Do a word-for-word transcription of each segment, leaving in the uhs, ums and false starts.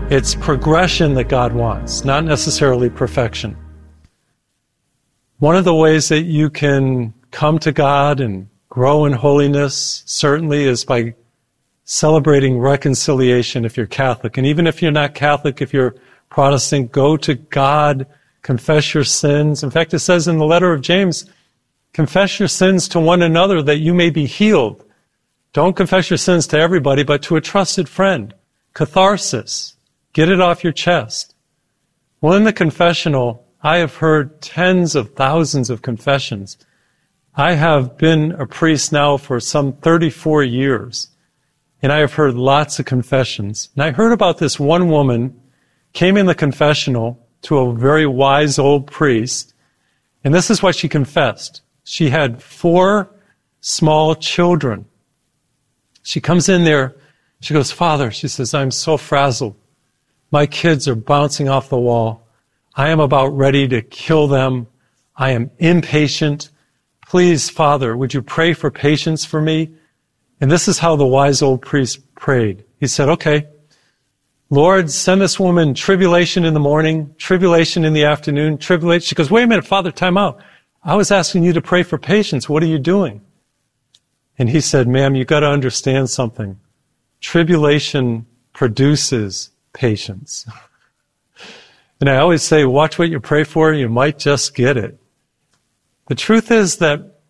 It's progression that God wants, not necessarily perfection. One of the ways that you can come to God and grow in holiness certainly is by celebrating reconciliation if you're Catholic. And even if you're not Catholic, if you're Protestant, go to God, confess your sins. In fact, it says in the letter of James, confess your sins to one another that you may be healed. Don't confess your sins to everybody, but to a trusted friend. Catharsis. Get it off your chest. Well, in the confessional, I have heard tens of thousands of confessions. I have been a priest now for some thirty-four years, and I have heard lots of confessions. And I heard about this one woman came in the confessional to a very wise old priest, and this is what she confessed. She had four small children. She comes in there, she goes, Father, she says, I'm so frazzled. My kids are bouncing off the wall. I am about ready to kill them. I am impatient. Please, Father, would you pray for patience for me? And this is how the wise old priest prayed. He said, okay, Lord, send this woman tribulation in the morning, tribulation in the afternoon, tribulation. She goes, wait a minute, Father, time out. I was asking you to pray for patience. What are you doing? And he said, ma'am, you got to understand something. Tribulation produces patience. And I always say, watch what you pray for, you might just get it. The truth is that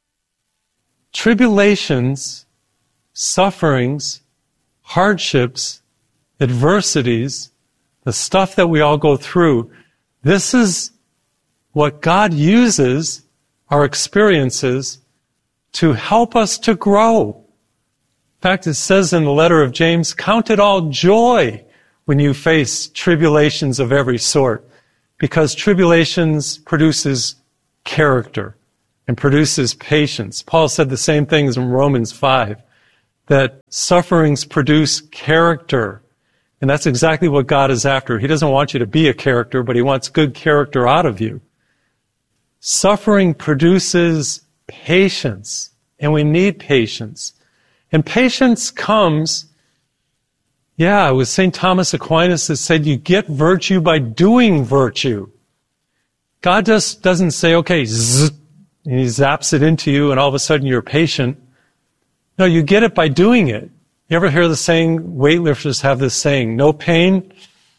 tribulations, sufferings, hardships, adversities, the stuff that we all go through, this is what God uses, our experiences, to help us to grow. In fact, it says in the letter of James, count it all joy when you face tribulations of every sort, because tribulations produces character and produces patience. Paul said the same things in Romans five, that sufferings produce character. And that's exactly what God is after. He doesn't want you to be a character, but he wants good character out of you. Suffering produces patience, and we need patience. And patience comes, yeah, it was Saint Thomas Aquinas that said you get virtue by doing virtue. God just doesn't say, okay, zzz, and he zaps it into you and all of a sudden you're patient. No, you get it by doing it. You ever hear the saying, weightlifters have this saying, no pain,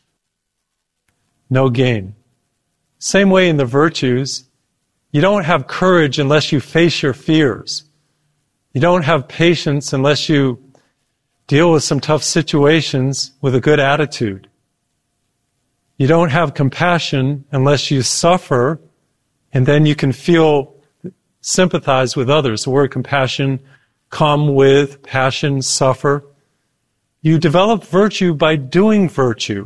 no gain. Same way in the virtues, you don't have courage unless you face your fears. You don't have patience unless you deal with some tough situations with a good attitude. You don't have compassion unless you suffer, and then you can feel, sympathize with others. The word compassion, come with, passion, suffer. You develop virtue by doing virtue.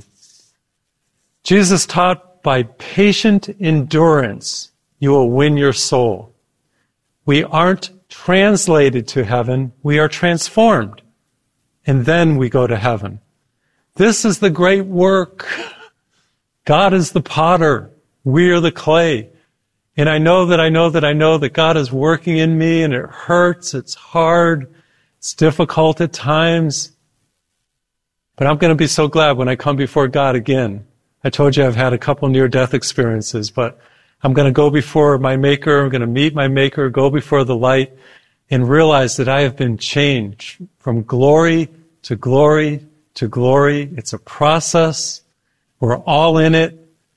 Jesus taught by patient endurance, you will win your soul. We aren't translated to heaven, we are transformed. And then we go to heaven. This is the great work. God is the potter. We are the clay. And I know that I know that I know that God is working in me, and it hurts, it's hard, it's difficult at times. But I'm going to be so glad when I come before God again. I told you I've had a couple near-death experiences, but I'm going to go before my Maker, I'm going to meet my Maker, go before the light, and realize that I have been changed from glory to glory to glory. It's a process. We're all in it.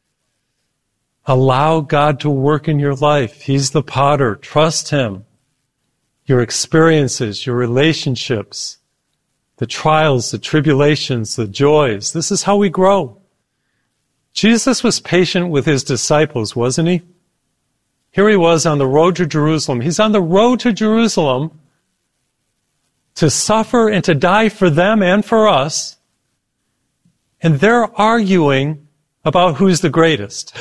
Allow God to work in your life. He's the potter. Trust Him. Your experiences, your relationships, the trials, the tribulations, the joys. This is how we grow. Jesus was patient with His disciples, wasn't He? Here He was on the road to Jerusalem. He's on the road to Jerusalem to suffer and to die for them and for us. And they're arguing about who's the greatest.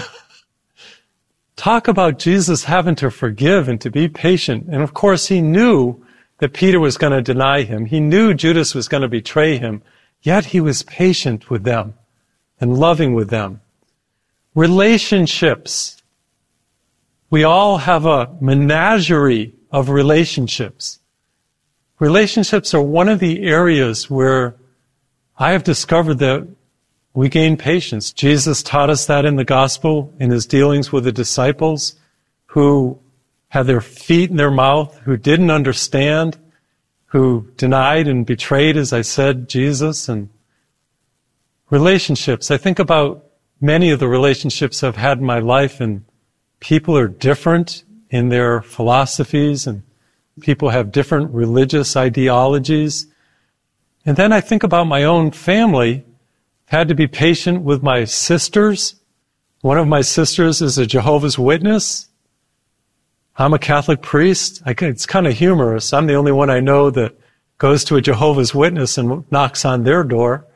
Talk about Jesus having to forgive and to be patient. And of course, He knew that Peter was going to deny Him. He knew Judas was going to betray Him. Yet He was patient with them and loving with them. Relationships. We all have a menagerie of relationships. Relationships are one of the areas where I have discovered that we gain patience. Jesus taught us that in the gospel, in his dealings with the disciples who had their feet in their mouth, who didn't understand, who denied and betrayed, as I said, Jesus. And relationships. I think about many of the relationships I've had in my life, and people are different in their philosophies, and people have different religious ideologies. And then I think about my own family. I've had to be patient with my sisters. One of my sisters is a Jehovah's Witness. I'm a Catholic priest. I, it's kind of humorous. I'm the only one I know that goes to a Jehovah's Witness and knocks on their door.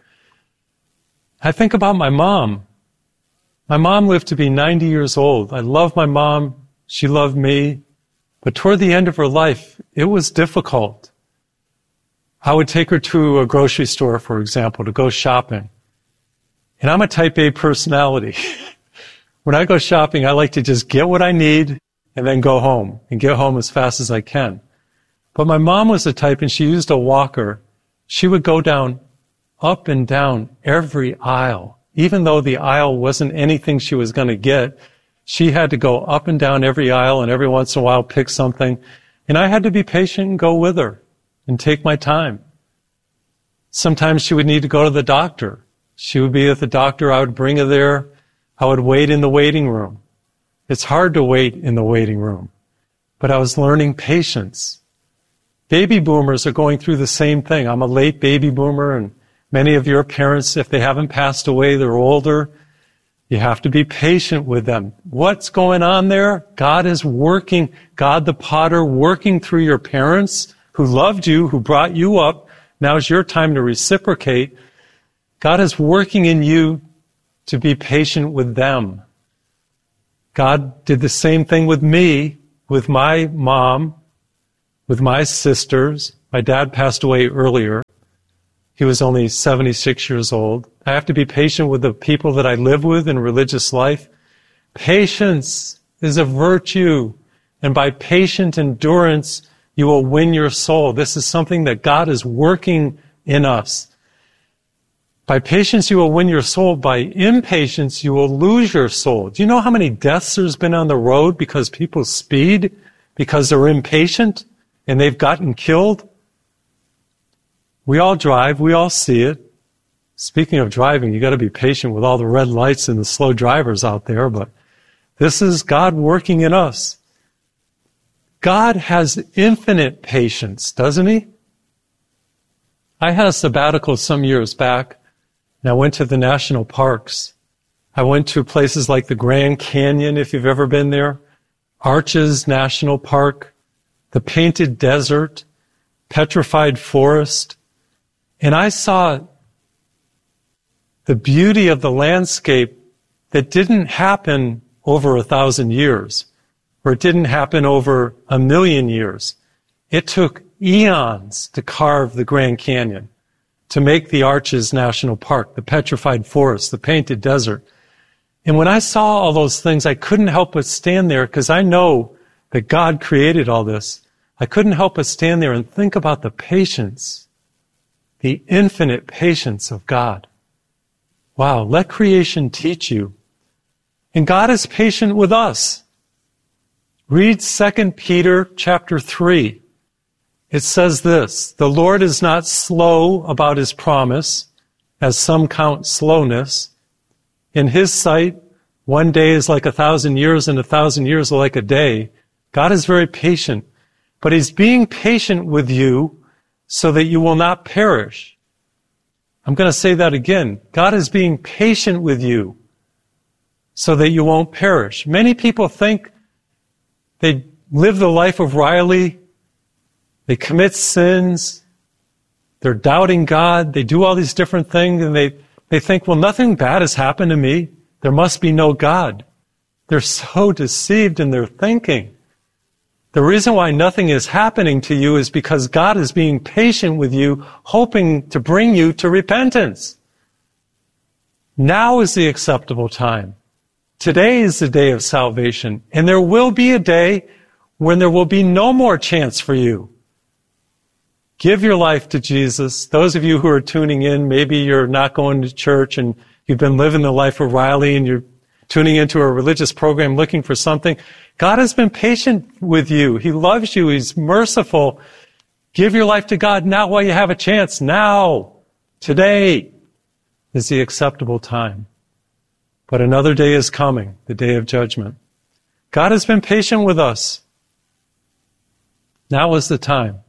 I think about my mom. My mom lived to be ninety years old. I love my mom. She loved me. But toward the end of her life, it was difficult. I would take her to a grocery store, for example, to go shopping. And I'm a type A personality. When I go shopping, I like to just get what I need and then go home and get home as fast as I can. But my mom was the type, and she used a walker. She would go down, up and down every aisle. Even though the aisle wasn't anything she was going to get, she had to go up and down every aisle and every once in a while pick something. And I had to be patient and go with her and take my time. Sometimes she would need to go to the doctor. She would be at the doctor. I would bring her there. I would wait in the waiting room. It's hard to wait in the waiting room. But I was learning patience. Baby boomers are going through the same thing. I'm a late baby boomer, and many of your parents, if they haven't passed away, they're older. You have to be patient with them. What's going on there? God is working, God the potter, working through your parents who loved you, who brought you up. Now's your time to reciprocate. God is working in you to be patient with them. God did the same thing with me, with my mom, with my sisters. My dad passed away earlier. He was only seventy-six years old. I have to be patient with the people that I live with in religious life. Patience is a virtue, and by patient endurance, you will win your soul. This is something that God is working in us. By patience, you will win your soul. By impatience, you will lose your soul. Do you know how many deaths there's been on the road because people speed, because they're impatient, and they've gotten killed? We all drive. We all see it. Speaking of driving, you got to be patient with all the red lights and the slow drivers out there, but this is God working in us. God has infinite patience, doesn't he? I had a sabbatical some years back, and I went to the national parks. I went to places like the Grand Canyon, if you've ever been there, Arches National Park, the Painted Desert, Petrified Forest, and I saw the beauty of the landscape that didn't happen over a thousand years, or it didn't happen over a million years. It took eons to carve the Grand Canyon, to make the Arches National Park, the Petrified Forest, the Painted Desert. And when I saw all those things, I couldn't help but stand there, because I know that God created all this. I couldn't help but stand there and think about the patience, the infinite patience of God. Wow, let creation teach you. And God is patient with us. Read Second Peter chapter three. It says this, "The Lord is not slow about his promise, as some count slowness. In his sight, one day is like a thousand years, and a thousand years are like a day." God is very patient, but he's being patient with you so that you will not perish. I'm going to say that again. God is being patient with you so that you won't perish. Many people think they live the life of Riley. They commit sins. They're doubting God. They do all these different things, and they, they think, well, nothing bad has happened to me. There must be no God. They're so deceived in their thinking. The reason why nothing is happening to you is because God is being patient with you, hoping to bring you to repentance. Now is the acceptable time. Today is the day of salvation, and there will be a day when there will be no more chance for you. Give your life to Jesus. Those of you who are tuning in, maybe you're not going to church and you've been living the life of Riley and you're tuning into a religious program looking for something. God has been patient with you. He loves you. He's merciful. Give your life to God now while you have a chance. Now, today is the acceptable time. But another day is coming, the day of judgment. God has been patient with us. Now is the time.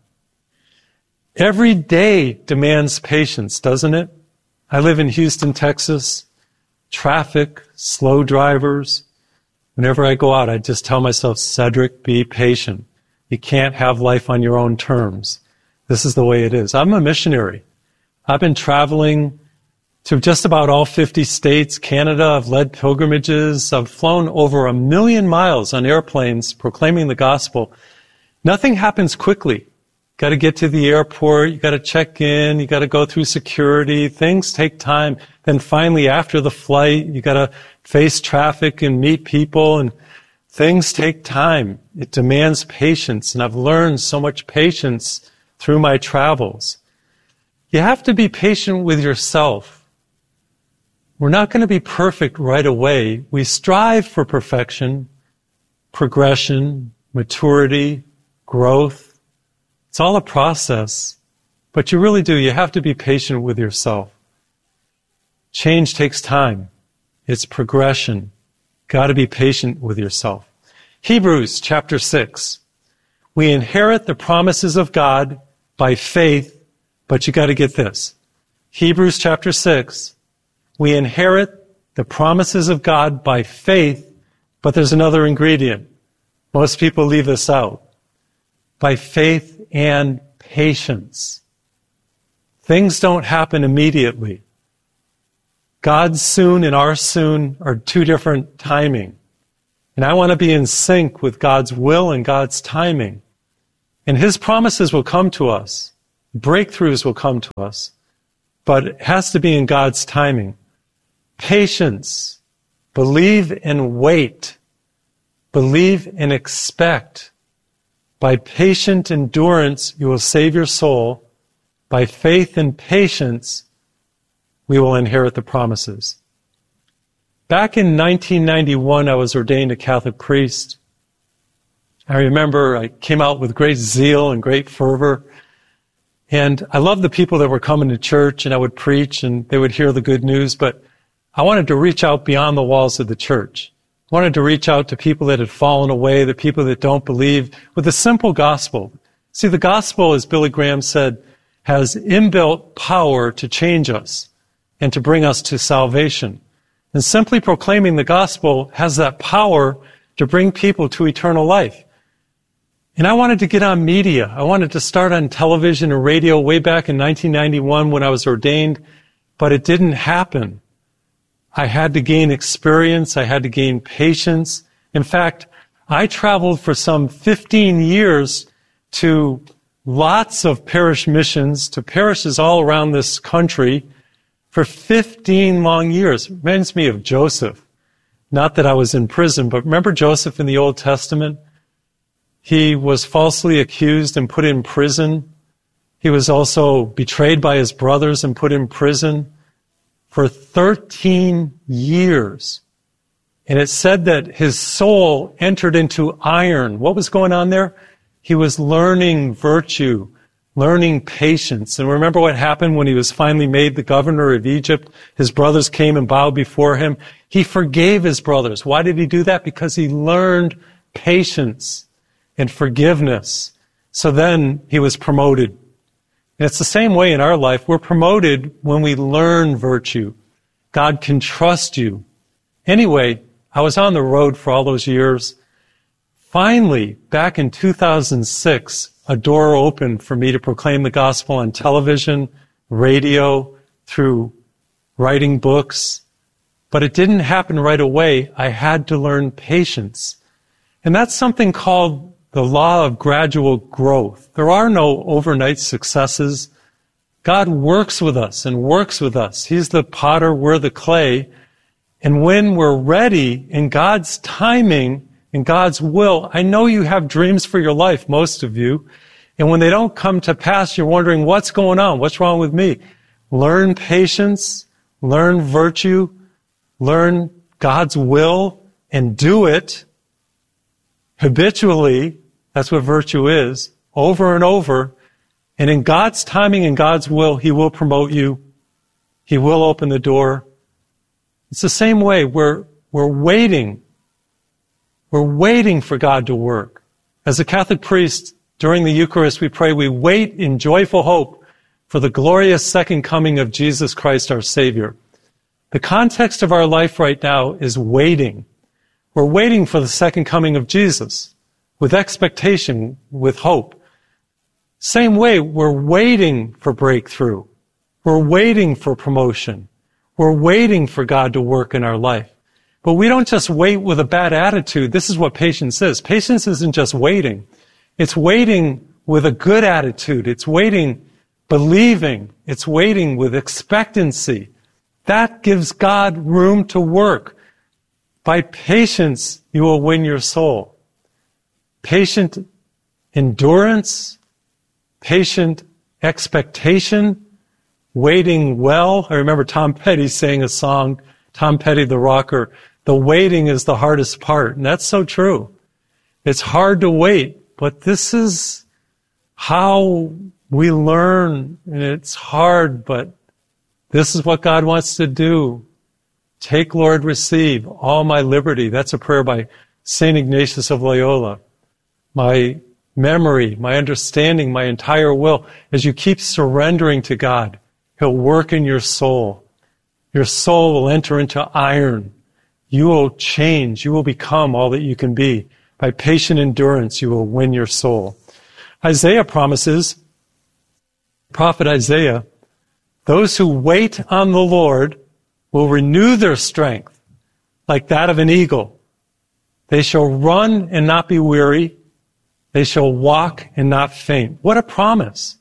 Every day demands patience, doesn't it? I live in Houston, Texas. Traffic, slow drivers. Whenever I go out, I just tell myself, Cedric, be patient. You can't have life on your own terms. This is the way it is. I'm a missionary. I've been traveling to just about all fifty states, Canada. I've led pilgrimages. I've flown over a million miles on airplanes proclaiming the gospel. Nothing happens quickly. Got to get to the airport. You got to check in. You got to go through security. Things take time. Then finally, after the flight, you got to face traffic and meet people, and things take time. It demands patience, and I've learned so much patience through my travels. You have to be patient with yourself. We're not going to be perfect right away. We strive for perfection, progression, maturity, growth. It's all a process, but you really do. You have to be patient with yourself. Change takes time. It's progression. Got to be patient with yourself. Hebrews chapter six. We inherit the promises of God by faith, but you got to get this. Hebrews chapter six. We inherit the promises of God by faith, but there's another ingredient. Most people leave this out. By faith and patience. Things don't happen immediately. God's soon and our soon are two different timing. And I want to be in sync with God's will and God's timing. And His promises will come to us. Breakthroughs will come to us. But it has to be in God's timing. Patience. Believe and wait. Believe and expect. By patient endurance, you will save your soul. By faith and patience, we will inherit the promises. Back in nineteen ninety-one, I was ordained a Catholic priest. I remember I came out with great zeal and great fervor. And I loved the people that were coming to church, and I would preach, and they would hear the good news. But I wanted to reach out beyond the walls of the church. I wanted to reach out to people that had fallen away, the people that don't believe, with a simple gospel. See, the gospel, as Billy Graham said, has inbuilt power to change us and to bring us to salvation. And simply proclaiming the gospel has that power to bring people to eternal life. And I wanted to get on media. I wanted to start on television and radio way back in nineteen ninety-one when I was ordained, but it didn't happen. I had to gain experience. I had to gain patience. In fact, I traveled for some fifteen years to lots of parish missions, to parishes all around this country for fifteen long years. It reminds me of Joseph. Not that I was in prison, but remember Joseph in the Old Testament? He was falsely accused and put in prison. He was also betrayed by his brothers and put in prison for thirteen years. And it said that his soul entered into iron. What was going on there? He was learning virtue, learning patience. And remember what happened when he was finally made the governor of Egypt? His brothers came and bowed before him. He forgave his brothers. Why did he do that? Because he learned patience and forgiveness. So then he was promoted. And it's the same way in our life. We're promoted when we learn virtue. God can trust you. Anyway, I was on the road for all those years. Finally, back in two thousand six, a door opened for me to proclaim the gospel on television, radio, through writing books. But it didn't happen right away. I had to learn patience. And that's something called the law of gradual growth. There are no overnight successes. God works with us and works with us. He's the potter, we're the clay. And when we're ready in God's timing, in God's will, I know you have dreams for your life, most of you. And when they don't come to pass, you're wondering, what's going on? What's wrong with me? Learn patience, learn virtue, learn God's will, and do it habitually. That's what virtue is, over and over. And in God's timing and God's will, He will promote you. He will open the door. It's the same way. We're, we're waiting. We're waiting for God to work. As a Catholic priest, during the Eucharist, we pray, we wait in joyful hope for the glorious second coming of Jesus Christ, our Savior. The context of our life right now is waiting. We're waiting for the second coming of Jesus with expectation, with hope. Same way, we're waiting for breakthrough. We're waiting for promotion. We're waiting for God to work in our life. But we don't just wait with a bad attitude. This is what patience is. Patience isn't just waiting. It's waiting with a good attitude. It's waiting believing. It's waiting with expectancy. That gives God room to work. By patience, you will win your soul. Patient endurance, patient expectation, waiting well. I remember Tom Petty saying a song, Tom Petty the rocker, the waiting is the hardest part. And that's so true. It's hard to wait, but this is how we learn, and it's hard, but this is what God wants to do. Take, Lord, receive all my liberty. That's a prayer by Saint Ignatius of Loyola. My memory, my understanding, my entire will. As you keep surrendering to God, He'll work in your soul. Your soul will enter into iron. You will change. You will become all that you can be. By patient endurance, you will win your soul. Isaiah promises, prophet Isaiah, those who wait on the Lord will renew their strength like that of an eagle. They shall run and not be weary. They shall walk and not faint. What a promise.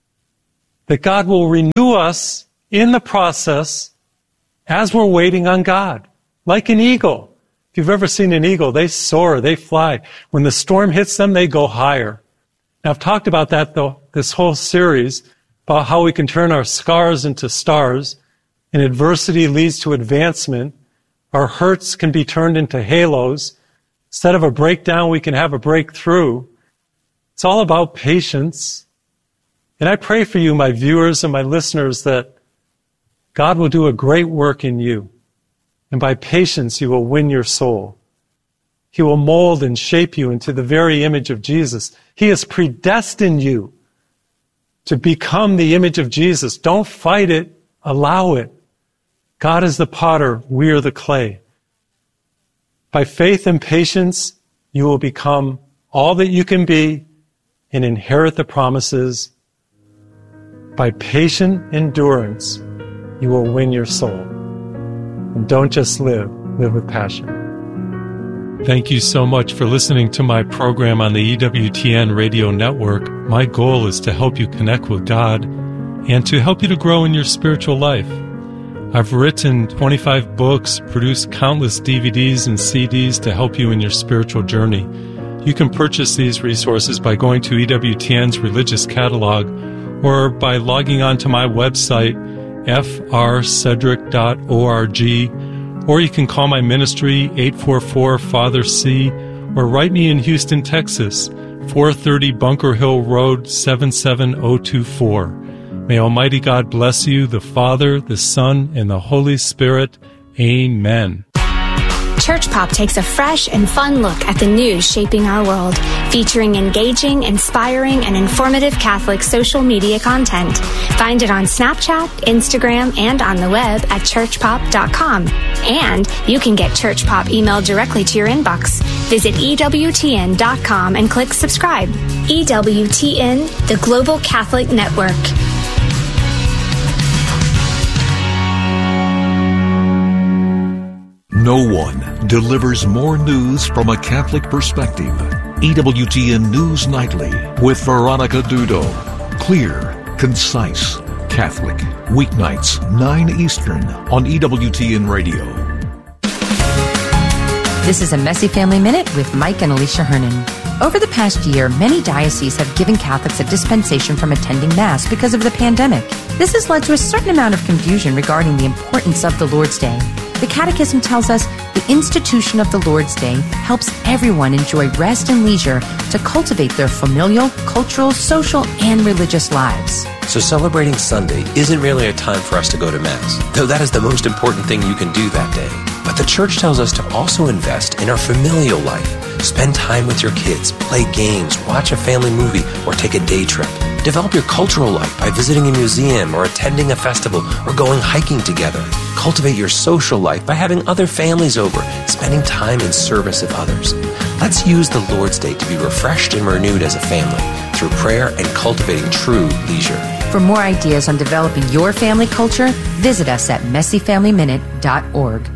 That God will renew us in the process as we're waiting on God. Like an eagle. If you've ever seen an eagle, they soar, they fly. When the storm hits them, they go higher. Now, I've talked about that though, this whole series, about how we can turn our scars into stars, and adversity leads to advancement. Our hurts can be turned into halos. Instead of a breakdown, we can have a breakthrough. It's all about patience. And I pray for you, my viewers and my listeners, that God will do a great work in you. And by patience, you will win your soul. He will mold and shape you into the very image of Jesus. He has predestined you to become the image of Jesus. Don't fight it. Allow it. God is the potter. We are the clay. By faith and patience, you will become all that you can be and inherit the promises. By patient endurance, you will win your soul. And don't just live, live with passion. Thank you so much for listening to my program on the E W T N radio network. My goal is to help you connect with God and to help you to grow in your spiritual life. I've written twenty-five books, produced countless D V Ds and C Ds to help you in your spiritual journey. You can purchase these resources by going to E W T N's religious catalog or by logging on to my website, f r cedric dot org, or you can call my ministry, eight four four Father C, or write me in Houston, Texas, four thirty Bunker Hill Road, seven seven zero two four. May Almighty God bless you, the Father, the Son, and the Holy Spirit. Amen. Church Pop takes a fresh and fun look at the news shaping our world, featuring engaging, inspiring, and informative Catholic social media content. Find it on Snapchat, Instagram, and on the web at church pop dot com. And you can get Church Pop emailed directly to your inbox. Visit E W T N dot com and click subscribe. E W T N, the Global Catholic Network. No one delivers more news from a Catholic perspective. E W T N News Nightly with Veronica Dudo. Clear, concise, Catholic. Weeknights, nine Eastern on E W T N Radio. This is a Messy Family Minute with Mike and Alicia Hernon. Over the past year, many dioceses have given Catholics a dispensation from attending Mass because of the pandemic. This has led to a certain amount of confusion regarding the importance of the Lord's Day. The Catechism tells us the institution of the Lord's Day helps everyone enjoy rest and leisure to cultivate their familial, cultural, social, and religious lives. So celebrating Sunday isn't really a time for us to go to Mass, though that is the most important thing you can do that day. But the Church tells us to also invest in our familial life. Spend time with your kids, play games, watch a family movie, or take a day trip. Develop your cultural life by visiting a museum or attending a festival or going hiking together. Cultivate your social life by having other families over, spending time in service of others. Let's use the Lord's Day to be refreshed and renewed as a family through prayer and cultivating true leisure. For more ideas on developing your family culture, visit us at messy family minute dot org.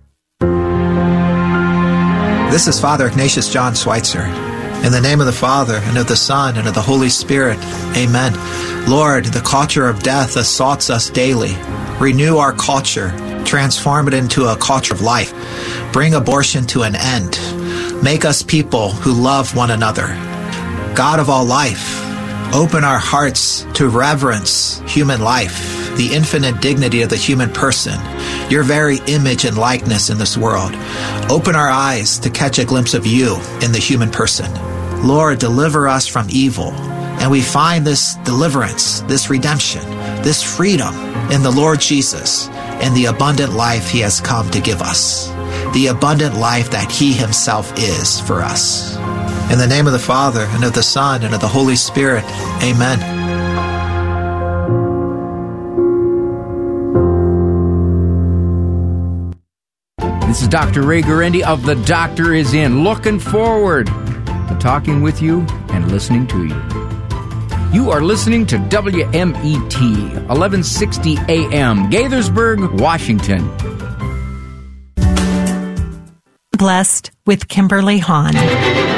This is Father Ignatius John Schweitzer. In the name of the Father, and of the Son, and of the Holy Spirit, amen. Lord, the culture of death assaults us daily. Renew our culture. Transform it into a culture of life. Bring abortion to an end. Make us people who love one another. God of all life, open our hearts to reverence human life, the infinite dignity of the human person, your very image and likeness in this world. Open our eyes to catch a glimpse of you in the human person. Lord, deliver us from evil. And we find this deliverance, this redemption, this freedom in the Lord Jesus and the abundant life he has come to give us, the abundant life that he himself is for us. In the name of the Father, and of the Son, and of the Holy Spirit, amen. This is Doctor Ray Guarendi of The Doctor Is In, looking forward to talking with you and listening to you. You are listening to W M E T, eleven sixty A M, Gaithersburg, Washington. Blessed with Kimberly Hahn.